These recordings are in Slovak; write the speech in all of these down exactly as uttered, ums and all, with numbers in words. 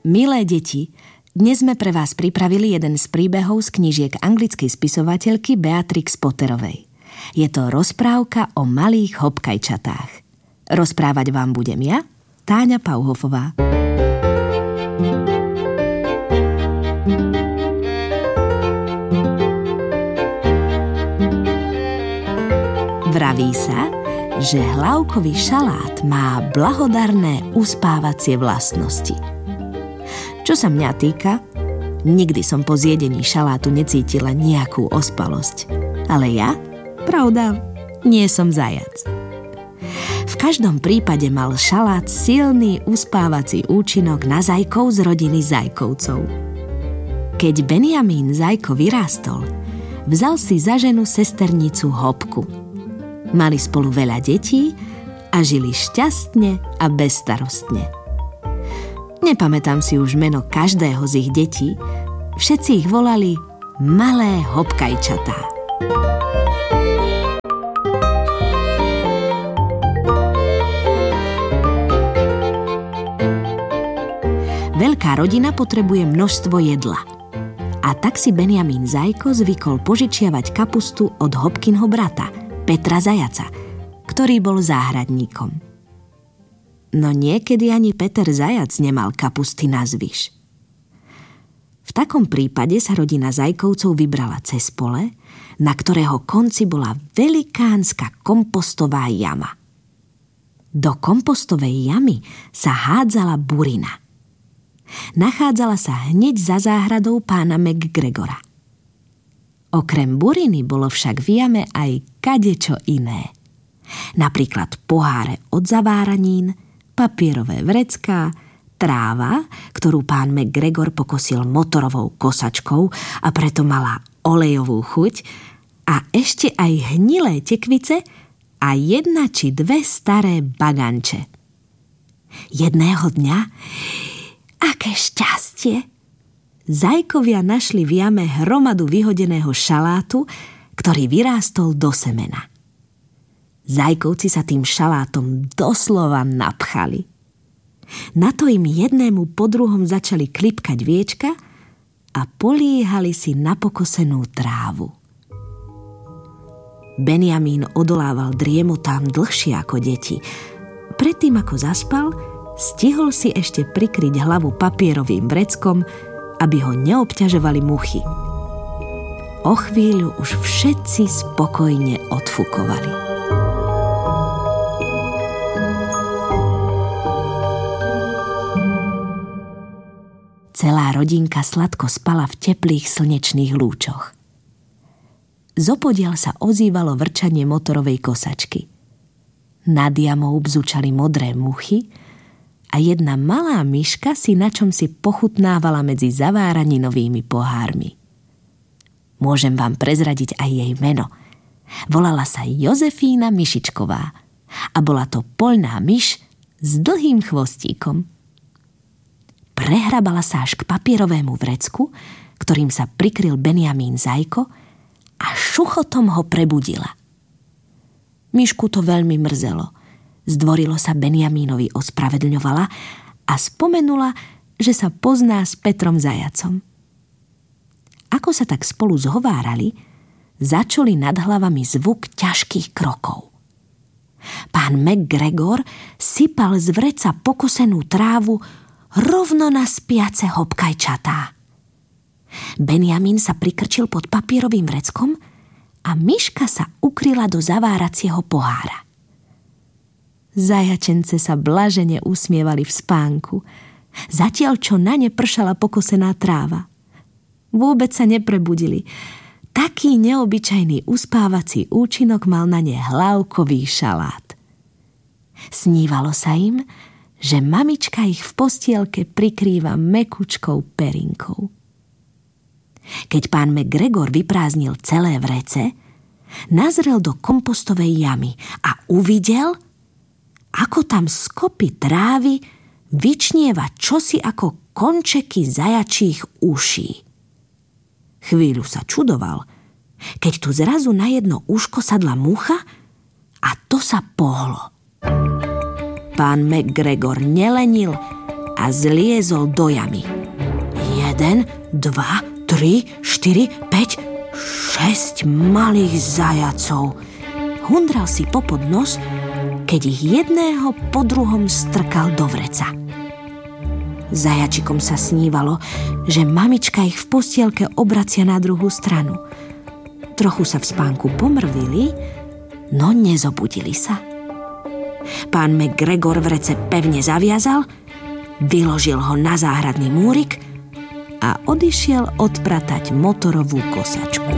Milé deti, dnes sme pre vás pripravili jeden z príbehov z knížiek anglickej spisovateľky Beatrix Potterovej. Je to rozprávka o malých hopkajčatách. Rozprávať vám budem ja, Táňa Pauhofová. Vraví sa, že hlavkový šalát má blahodarné uspávacie vlastnosti. Čo sa mňa týka, nikdy som po zjedení šalátu necítila nejakú ospalosť. Ale ja, pravda, nie som zajac. V každom prípade mal šalát silný uspávací účinok na zajkov z rodiny zajkovcov. Keď Benjamín Zajko vyrástol, vzal si za ženu sesternicu Hopku. Mali spolu veľa detí a žili šťastne a bezstarostne. Nepamätám si už meno každého z ich detí, všetci ich volali malé hopkajčatá. Veľká rodina potrebuje množstvo jedla. A tak si Benjamín Zajko zvykol požičiavať kapustu od Hopkinho brata, Petra Zajaca, ktorý bol záhradníkom. No niekedy ani Peter Zajac nemal kapusty nazvyš. V takom prípade sa rodina Zajkovcov vybrala cez pole, na ktorého konci bola velikánska kompostová jama. Do kompostovej jamy sa hádzala burina. Nachádzala sa hneď za záhradou pána McGregora. Okrem buriny bolo však v jame aj kadečo iné. Napríklad poháre od zaváranín, papierové vrecká, tráva, ktorú pán McGregor pokosil motorovou kosačkou a preto mala olejovú chuť, a ešte aj hnilé tekvice a jedna či dve staré baganče. Jedného dňa, aké šťastie! Zajkovia našli v jame hromadu vyhodeného šalátu, ktorý vyrástol do semena. Zajkovci sa tým šalátom doslova napchali. Na to im jednému po druhom začali klipkať viečka a políhali si na pokosenú trávu. Benjamín odolával driemotám dlhšie ako deti. Predtým ako zaspal, stihol si ešte prikryť hlavu papierovým vreckom, aby ho neobťažovali muchy. O chvíľu už všetci spokojne odfukovali. Celá rodinka sladko spala v teplých slnečných lúčoch. Zopodiaľ sa ozývalo vrčanie motorovej kosačky. Nad jamou bzučali modré muchy a jedna malá myška si na čom si pochutnávala medzi zaváraninovými pohármi. Môžem vám prezradiť aj jej meno. Volala sa Jozefína Myšičková a bola to poľná myš s dlhým chvostíkom. Prehrabala sa až k papierovému vrecku, ktorým sa prikryl Benjamín Zajko, a šuchotom ho prebudila. Myšku to veľmi mrzelo. Zdvorilo sa Benjamínovi ospravedlňovala a spomenula, že sa pozná s Petrom Zajacom. Ako sa tak spolu zhovárali, začuli nad hlavami zvuk ťažkých krokov. Pán McGregor sypal z vreca pokosenú trávu rovno na spiace hopkajčatá. Benjamín sa prikrčil pod papierovým vreckom a myška sa ukryla do zaváracieho pohára. Zajačence sa blažene usmievali v spánku, zatiaľ čo na ne pršala pokosená tráva. Vôbec sa neprebudili. Taký neobyčajný uspávací účinok mal na ne hlavkový šalát. Snívalo sa im, že mamička ich v postielke prikrýva mäkučkou perinkou. Keď pán McGregor vyprázdnil celé vrece, nazrel do kompostovej jamy a uvidel, ako tam z kopy trávy vyčnieva čosi ako končeky zajačích uší. Chvíľu sa čudoval, keď tu zrazu na jedno uško sadla mucha a to sa pohlo. Pán McGregor nelenil a zliezol do jamy. Jeden, dva, tri, štyri, päť, šesť malých zajacov. Hundral si popod nos, keď ich jedného po druhom strkal do vreca. Zajačikom sa snívalo, že mamička ich v postielke obracia na druhú stranu. Trochu sa v spánku pomrvili, no nezobudili sa. Pán McGregor vrece pevne zaviazal, vyložil ho na záhradný múrik a odišiel odpratať motorovú kosačku.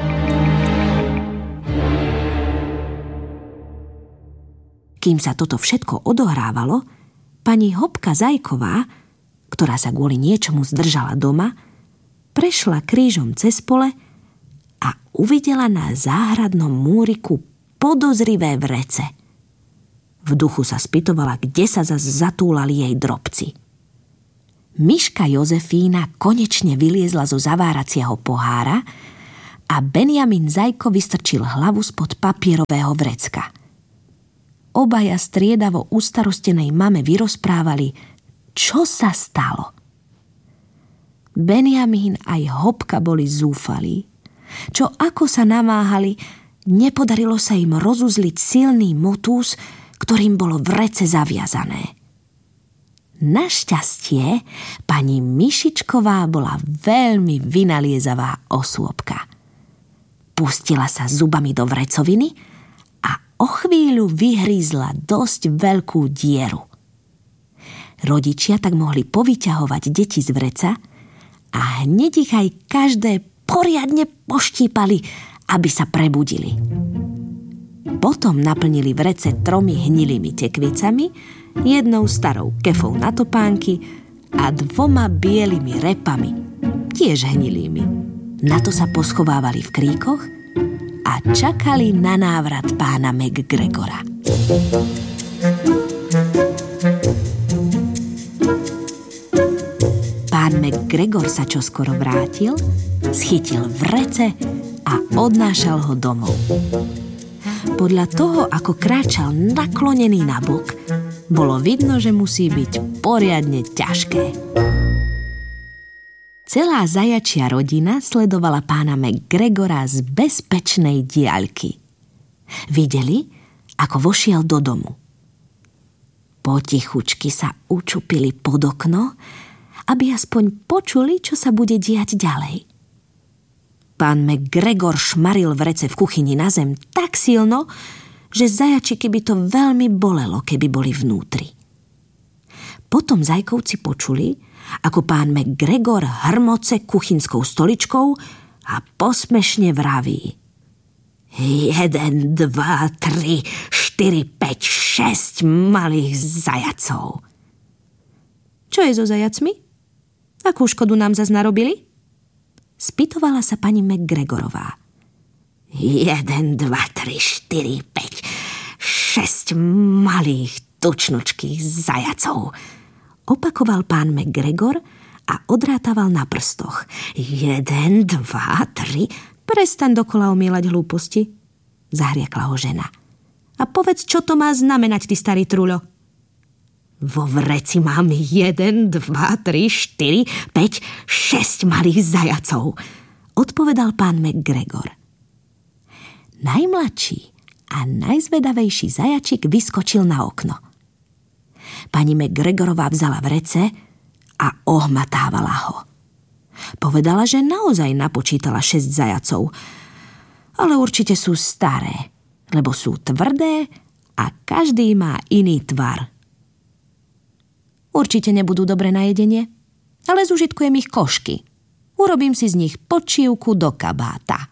Kým sa toto všetko odohrávalo, pani Hopka Zajková, ktorá sa kvôli niečomu zdržala doma, prešla krížom cez pole a uvidela na záhradnom múriku podozrivé vrece. V duchu sa spytovala, kde sa zas zatúlali jej drobci. Myška Jozefína konečne vyliezla zo zaváracieho pohára a Benjamin Zajko vystrčil hlavu spod papierového vrecka. Obaja striedavo ustarostenej mame vyrozprávali, čo sa stalo. Benjamín aj Hopka boli zúfalí. Čo ako sa namáhali, nepodarilo sa im rozuzliť silný motús, ktorým bolo vrece zaviazané. Našťastie pani Myšičková bola veľmi vynaliezavá osôbka. Pustila sa zubami do vrecoviny a o chvíľu vyhrízla dosť veľkú dieru. Rodičia tak mohli povyťahovať deti z vreca a hneď ich aj každé poriadne poštípali, aby sa prebudili. Potom naplnili vrece tromi hnilými tekvicami, jednou starou kefou na topánky a dvoma bielými repami, tiež hnilými. Na to sa poschovávali v kríkoch a čakali na návrat pána McGregora. Pán McGregor sa čoskoro vrátil, schytil vrece a odnášal ho domov. Podľa toho, ako kráčal naklonený na bok, bolo vidno, že musí byť poriadne ťažké. Celá zajačia rodina sledovala pána McGregora z bezpečnej diaľky. Videli, ako vošiel do domu. Potichučky sa učupili pod okno, aby aspoň počuli, čo sa bude diať ďalej. Pán McGregor šmaril vrece v kuchyni na zem tak silno, že zajačiky by to veľmi bolelo, keby boli vnútri. Potom zajkovci počuli, ako pán McGregor hrmoce kuchynskou stoličkou a posmešne vraví: Jeden, dva, tri, štyri, päť, šesť malých zajacov. Čo je so zajacmi? Akú škodu nám zas narobili? Spýtovala sa pani McGregorová. Jeden, dva, tri, štyri, päť, šesť malých tučnučkých zajacov. Opakoval pán McGregor a odrátával na prstoch. Jeden, dva, tri... Prestaň dokola omielať hlúposti, zahriekla ho žena. A povedz, čo to má znamenať, ty starý truľo. Vo vreci mám jeden, dva, tri, štyri, päť, šesť malých zajacov, odpovedal pán McGregor. Najmladší a najzvedavejší zajačik vyskočil na okno. Pani McGregorová vzala vrece a ohmatávala ho. Povedala, že naozaj napočítala šesť zajacov, ale určite sú staré, lebo sú tvrdé a každý má iný tvar. Určite nebudú dobre na jedenie, ale zužitkujem ich košky. Urobím si z nich počívku do kabáta.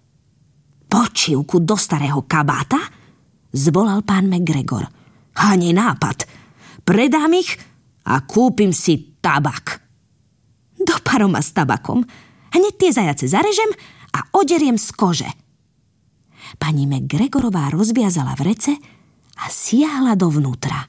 Počívku do starého kabáta? Zvolal pán McGregor. Ani nápad. Predám ich a kúpim si tabak. Do paroma s tabakom. Hneď tie zajace zarežem a oderiem z kože. Pani McGregorová rozviazala vrece a siahla dovnútra.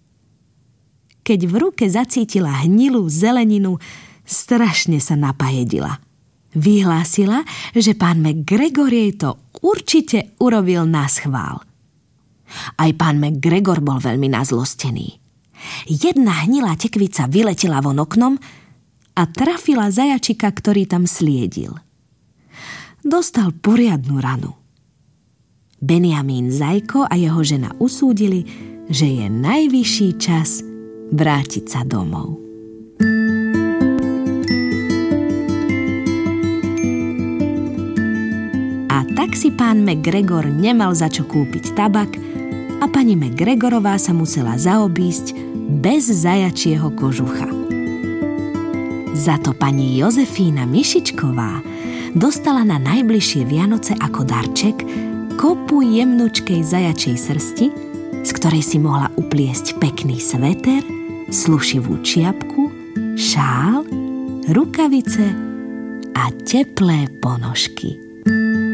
Keď v ruke zacítila hnilú zeleninu, strašne sa napajedila. Vyhlásila, že pán McGregor jej to určite urobil naschvál. Aj pán McGregor bol veľmi nazlostený. Jedna hnilá tekvica vyletela von oknom a trafila zajačika, ktorý tam sliedil. Dostal poriadnu ranu. Benjamín Zajko a jeho žena usúdili, že je najvyšší čas vrátiť sa domov. A tak si pán McGregor nemal za čo kúpiť tabak a pani McGregorová sa musela zaobísť bez zajačieho kožucha. Za to pani Jozefína Mišičková dostala na najbližšie Vianoce ako darček kopu jemnučkej zajačej srsti, z ktorej si mohla upliesť pekný sveter, slušivú čiapku, šál, rukavice a teplé ponožky.